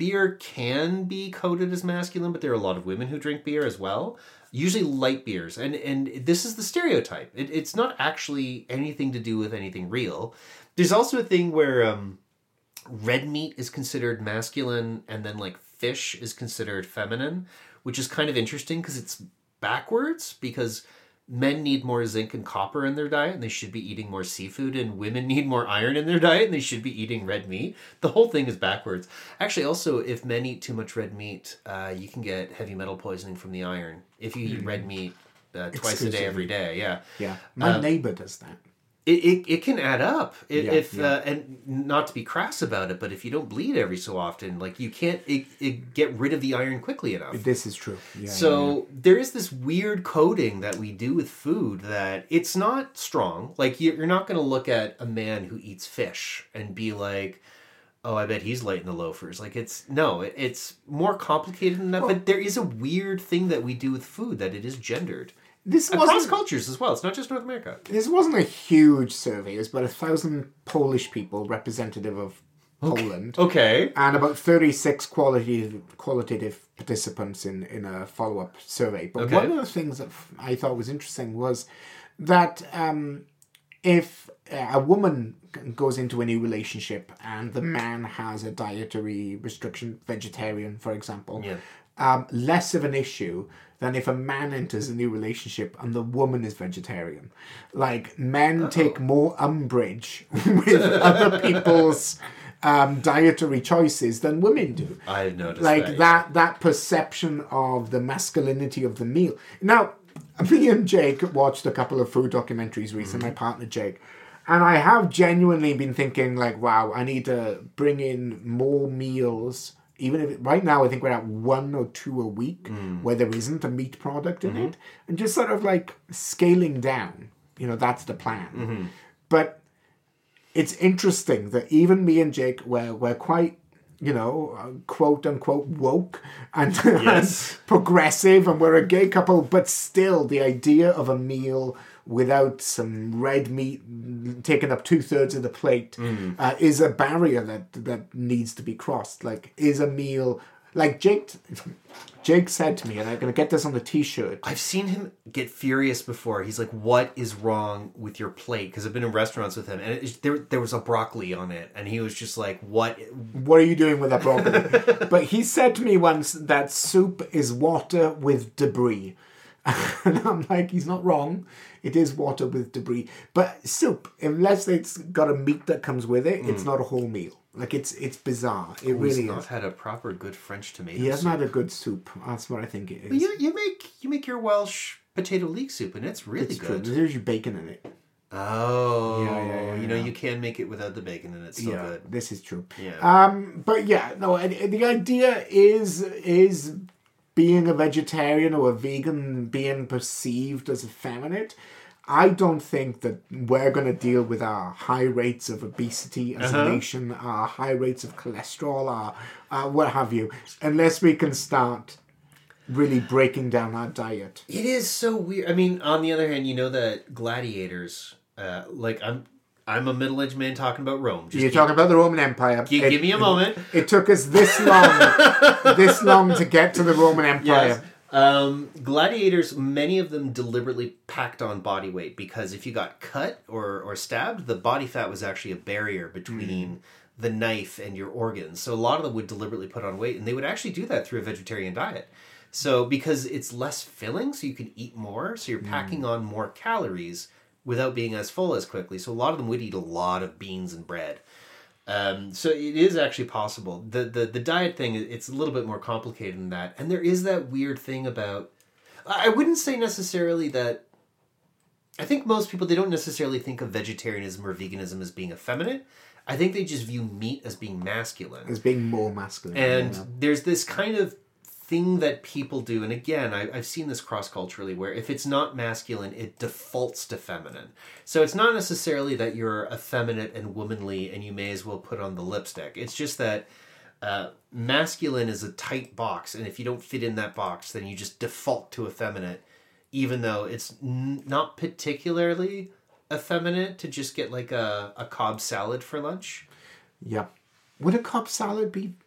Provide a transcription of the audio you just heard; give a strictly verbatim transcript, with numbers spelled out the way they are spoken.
beer can be coded as masculine, but there are a lot of women who drink beer as well. Usually light beers. And and this is the stereotype. It, it's not actually anything to do with anything real. There's also a thing where um, red meat is considered masculine and then like fish is considered feminine, which is kind of interesting because it's backwards, because men need more zinc and copper in their diet and they should be eating more seafood, and women need more iron in their diet and they should be eating red meat. The whole thing is backwards. Actually, also, if men eat too much red meat, uh, you can get heavy metal poisoning from the iron. If you eat mm. red meat uh, twice a day, every day, yeah. Yeah, my um, neighbor does that. It, it it can add up if, Yeah, if yeah. Uh, and not to be crass about it, but if you don't bleed every so often, like you can't it, it get rid of the iron quickly enough. This is true. Yeah, so yeah, yeah. there is this weird coding that we do with food that it's not strong. Like you're not going to look at a man who eats fish and be like, oh, I bet he's light in the loafers. Like it's no, it, it's more complicated than that. Well, but there is a weird thing that we do with food that it is gendered. This Across wasn't, cultures as well. It's not just North America. This wasn't a huge survey. It was about a thousand Polish people, representative of Poland. Okay. And about thirty-six qualitative, qualitative participants in, in a follow-up survey. But Okay. one of the things that I thought was interesting was that um, if a woman goes into a new relationship and the man has a dietary restriction, vegetarian, for example, Yeah. um, less of an issue than if a man enters a new relationship and the woman is vegetarian. Like, men Uh-oh. take more umbrage with other people's um, dietary choices than women do. I've noticed like that. that, that perception of the masculinity of the meal. Now, me and Jake watched a couple of food documentaries recently, mm-hmm. my partner Jake, and I have genuinely been thinking, like, wow, I need to bring in more meals. Even if it, right now I think we're at one or two a week mm. where there isn't a meat product in mm-hmm. it, and just sort of like scaling down. You know, that's the plan. Mm-hmm. But it's interesting that even me and Jake were were quite, you know, uh, quote unquote woke and, yes. and progressive, and we're a gay couple, but still the idea of a meal without some red meat taking up two thirds of the plate mm. uh, is a barrier that that needs to be crossed. Like, is a meal like Jake? Jake said to me, and I'm gonna get this on the T-shirt. I've seen him get furious before. He's like, "What is wrong with your plate?" Because I've been in restaurants with him, and it, there there was a broccoli on it, and he was just like, "What? What are you doing with that broccoli?" But he said to me once that soup is water with debris. And I'm like, he's not wrong. It is water with debris. But soup, unless it's got a meat that comes with it, mm. it's not a whole meal. Like, it's it's bizarre. It oh, really he's not is. had a proper good French tomato He hasn't soup. had a good soup. That's what I think it is. But you, you make you make your Welsh potato leek soup, and it's really it's good. True. There's usually bacon in it. Oh, yeah, yeah, yeah. You know, yeah. you can make it without the bacon, and it's still yeah, good. This is true. Yeah. Um. But yeah, no. The idea is is being a vegetarian or a vegan being perceived as effeminate. I don't think that we're going to deal with our high rates of obesity as uh-huh. a nation, our high rates of cholesterol, our, our what have you, unless we can start really breaking down our diet. It is so weird. I mean, on the other hand, you know that gladiators, uh, like I'm, I'm a middle-aged man talking about Rome. Just You're keep, talking about the Roman Empire. Give, it, give me a moment. It, it took us this long, this long to get to the Roman Empire. Yes. Um, gladiators, many of them deliberately packed on body weight because if you got cut or, or stabbed, the body fat was actually a barrier between mm. the knife and your organs. So a lot of them would deliberately put on weight, and they would actually do that through a vegetarian diet. So because it's less filling, so you can eat more, so you're packing mm. on more calories without being as full as quickly. So a lot of them would eat a lot of beans and bread. Um, so it is actually possible. The, the the diet thing, it's a little bit more complicated than that. And there is that weird thing about... I wouldn't say necessarily that... I think most people, they don't necessarily think of vegetarianism or veganism as being effeminate. I think they just view meat as being masculine. As being more masculine. And yeah. there's this kind of thing that people do, and again, I, I've seen this cross-culturally, where if it's not masculine, it defaults to feminine. So it's not necessarily that you're effeminate and womanly and you may as well put on the lipstick. It's just that uh, masculine is a tight box, and if you don't fit in that box, then you just default to effeminate, even though it's n- not particularly effeminate to just get like a, a Cobb salad for lunch. Yep. Would a Cobb salad be